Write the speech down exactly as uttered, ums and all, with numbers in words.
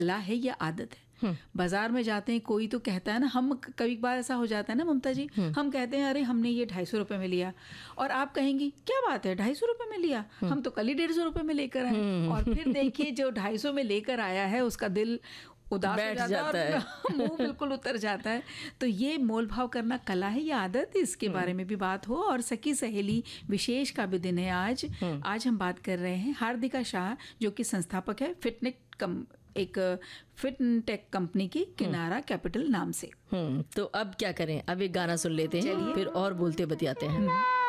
कला है या आदत है। बाजार में जाते हैं, कोई तो कहता है ना, हम कभी बार ऐसा हो जाता है ना ममता जी, हम कहते हैं अरे हमने ये ढाई सौ रुपये में लिया, और आप कहेंगी क्या बात है ढाई सौ रुपये में लिया, हम तो कल ही डेढ़ सौ रुपये में लेकर आए। और फिर देखिए जो ढाई सौ में लेकर आया है उसका दिल उदास हो जाता, जाता है और मुंह बिल्कुल उतर जाता है। तो ये मोल भाव करना कला है या आदत, इसके बारे में भी बात हो। और सखी सहेली विशेष का भी दिन है आज। आज हम बात कर रहे हैं हार्दिका शाह, जो कि संस्थापक है फिटनेक कम एक फिटटेक कंपनी की किनारा कैपिटल नाम से। हम्म तो अब क्या करें, अब एक गाना सुन लेते हैं, फिर और बोलते बतियाते हैं।